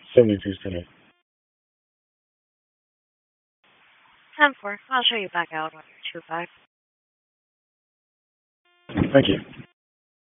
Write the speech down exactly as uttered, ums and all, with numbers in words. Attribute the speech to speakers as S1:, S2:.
S1: seventy-two today.
S2: ten four. I'll show you back out on your two five.
S1: Thank you.